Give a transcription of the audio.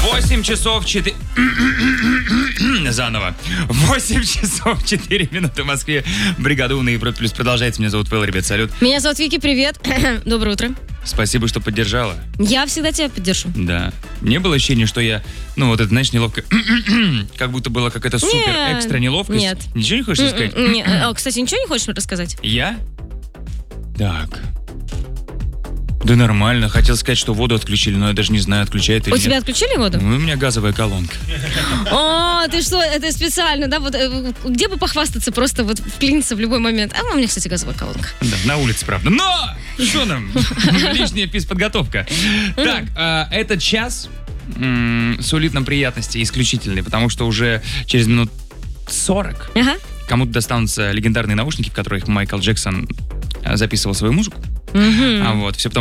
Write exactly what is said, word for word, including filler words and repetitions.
восемь часов четыре... Заново. восемь часов четыре минуты в Москве. Бригада «Умный Европа Плюс» продолжается. Меня зовут Вэл, ребят, салют. Меня зовут Вики, привет. Доброе утро. Спасибо, что поддержала. Я всегда тебя поддержу. Да. Не было ощущения, что я, ну вот это, знаешь, неловко. Как будто была какая-то супер Нет. экстра неловкость. Нет. Ничего не хочешь сказать? Не, а, кстати, ничего не хочешь мне рассказать? Я? Так. Да нормально. Хотел сказать, что воду отключили, но я даже не знаю, отключает или У нет. тебя отключили воду? Ну, у меня газовая колонка. О, ты что, это специально, да? Вот э, где бы похвастаться, просто вот вклиниться в любой момент. А у меня, кстати, газовая колонка. Да, на улице, правда. Но! Что нам? Лишняя физподготовка. Так, а, этот час м, сулит нам приятности исключительные, потому что уже через минут сорок Ага. кому-то достанутся легендарные наушники, в которых Майкл Джексон а, записывал свою музыку. Мгм. А вот, все потому